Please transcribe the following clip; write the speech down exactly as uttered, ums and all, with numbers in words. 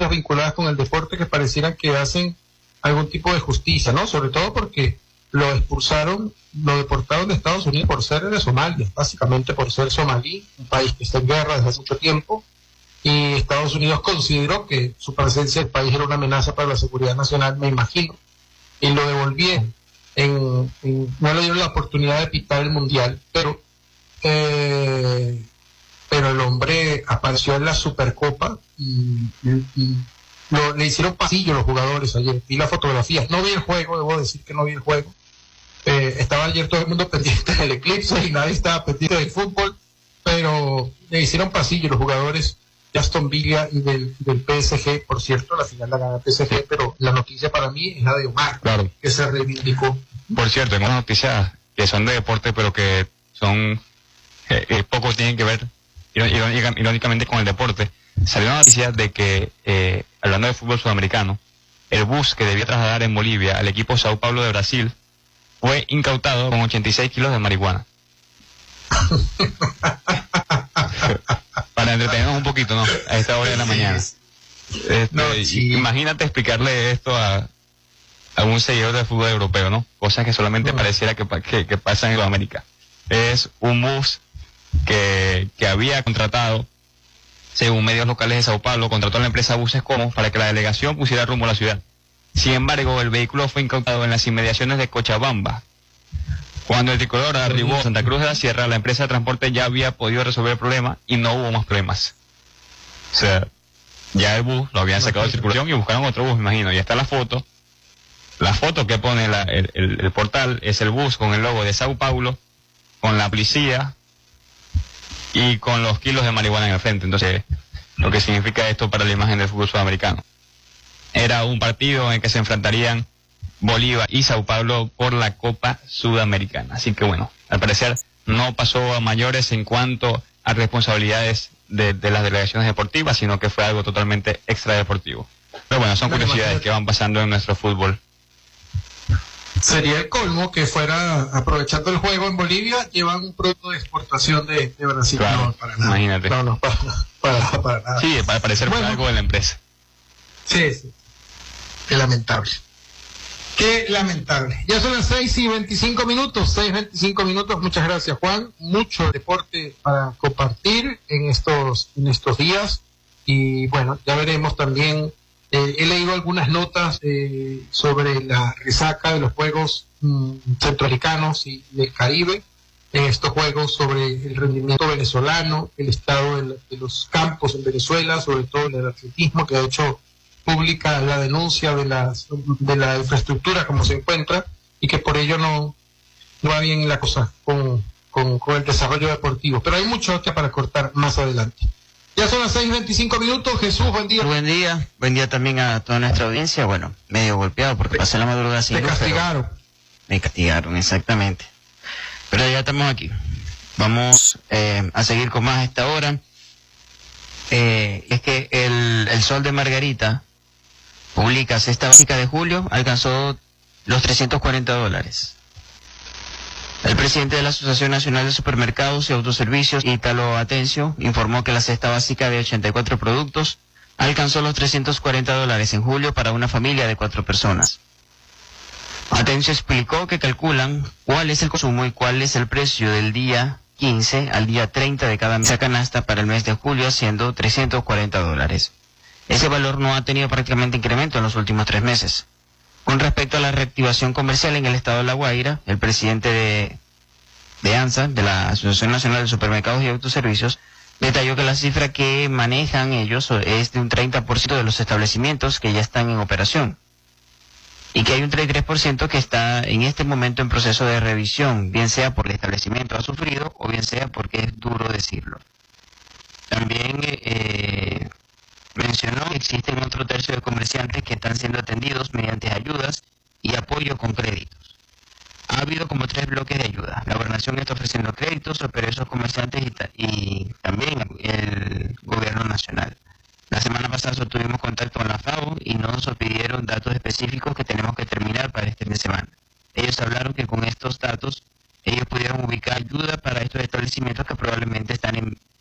noticias vinculadas con el deporte que parecieran que hacen algún tipo de justicia, ¿no? Sobre todo porque lo expulsaron, lo deportaron de Estados Unidos por ser de Somalia, básicamente por ser somalí, un país que está en guerra desde hace mucho tiempo, y Estados Unidos consideró que su presencia en el país era una amenaza para la seguridad nacional, me imagino, y lo devolvieron. En, en, no le dieron la oportunidad de pitar el mundial, pero eh, pero el hombre apareció en la Supercopa y, y, y lo, le hicieron pasillo los jugadores ayer. Vi las fotografías, no vi el juego, debo decir que no vi el juego. Eh, estaba ayer todo el mundo pendiente del eclipse y nadie estaba pendiente del fútbol, pero le hicieron pasillo los jugadores de Aston Villa y del, del P S G. Por cierto, la final la gana el P S G, pero la noticia para mí es la de Omar, claro, que se reivindicó. Por cierto, hay unas noticias que son de deporte, pero que son eh, eh, poco tienen que ver irónicamente con el deporte. Salió una noticia de que, eh, hablando de fútbol sudamericano, el bus que debía trasladar en Bolivia al equipo Sao Paulo de Brasil fue incautado con ochenta y seis kilos de marihuana. Para entretenernos un poquito, ¿no? A esta hora de la mañana. Este, no, sí. Imagínate explicarle esto a, a un seguidor del fútbol europeo, ¿no? Cosas que solamente no. pareciera que, que, que pasan en Sudamérica. Es un bus que, que había contratado, según medios locales de Sao Paulo, contrató a la empresa Buses Como para que la delegación pusiera rumbo a la ciudad. Sin embargo, el vehículo fue incautado en las inmediaciones de Cochabamba. Cuando el tricolor arribó a Santa Cruz de la Sierra, la empresa de transporte ya había podido resolver el problema y no hubo más problemas. O sea, ya el bus lo habían sacado de circulación y buscaron otro bus, me imagino. Ya está la foto. La foto que pone la, el, el, el portal es el bus con el logo de Sao Paulo, con la policía y con los kilos de marihuana en el frente. Entonces, lo que significa esto para la imagen del fútbol sudamericano. Era un partido en el que se enfrentarían Bolívar y Sao Paulo por la Copa Sudamericana. Así que bueno, al parecer no pasó a mayores en cuanto a responsabilidades de, de las delegaciones deportivas, sino que fue algo totalmente extradeportivo. Pero bueno, son curiosidades que van pasando en nuestro fútbol. Sería el colmo que fuera, aprovechando el juego en Bolivia, llevan un producto de exportación de, de Brasil. Claro, no, para nada. Imagínate. No, no, para, para, para nada. Sí, para parecer bueno, algo de la empresa. Sí, sí. Qué lamentable. Qué lamentable. Ya son las seis y veinticinco minutos, seis veinticinco minutos. Muchas gracias, Juan. Mucho deporte para compartir en estos, en estos días. Y bueno, ya veremos también. Eh, he leído algunas notas eh, sobre la resaca de los Juegos mm, Centroamericanos y del Caribe, en estos Juegos, sobre el rendimiento venezolano, el estado de, la, de los campos en Venezuela, sobre todo en el atletismo, que ha hecho pública la denuncia de, las, de la infraestructura como se encuentra y que por ello no, no va bien la cosa con, con, con el desarrollo deportivo. Pero hay mucho que para cortar más adelante. Ya son las seis veinticinco minutos. Jesús, buen día. Buen día, buen día también a toda nuestra audiencia. Bueno, medio golpeado porque pasé la madrugada sin luz. Me castigaron. Me castigaron, exactamente. Pero ya estamos aquí. Vamos eh, a seguir con más a esta hora. Eh, es que el, el Sol de Margarita publica cesta básica de julio, alcanzó los trescientos cuarenta dólares. El presidente de la Asociación Nacional de Supermercados y Autoservicios, Ítalo Atencio, informó que la cesta básica de ochenta y cuatro productos alcanzó los trescientos cuarenta dólares en julio para una familia de cuatro personas. Atencio explicó que calculan cuál es el consumo y cuál es el precio del día quince al día treinta de cada mes de canasta para el mes de julio, haciendo trescientos cuarenta dólares. Ese valor no ha tenido prácticamente incremento en los últimos tres meses. Con respecto a la reactivación comercial en el estado de La Guaira, el presidente de, de ANSA, de la Asociación Nacional de Supermercados y Autoservicios, detalló que la cifra que manejan ellos es de un treinta por ciento de los establecimientos que ya están en operación y que hay un treinta y tres por ciento que está en este momento en proceso de revisión, bien sea porque el establecimiento ha sufrido o bien sea porque es duro decirlo. También eh, mencionó que existen otro tercio de comerciantes que están siendo atendidos mediante ayudas y apoyo con créditos. Ha habido como tres bloques de ayuda. La gobernación está ofreciendo créditos a esos comerciantes y, ta y también el gobierno nacional. La semana pasada tuvimos contacto con la FAO y nos pidieron datos específicos que tenemos que terminar para este fin de semana. Ellos hablaron que con estos datos ellos pudieron ubicar ayuda para estos establecimientos que probablemente están en